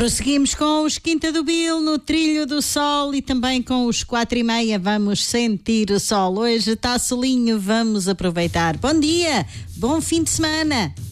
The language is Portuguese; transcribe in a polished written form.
Prosseguimos com os Quinta do Bil no Trilho do Sol e também com os 4:30. Vamos sentir o sol. Hoje está solinho, vamos aproveitar. Bom dia, bom fim de semana.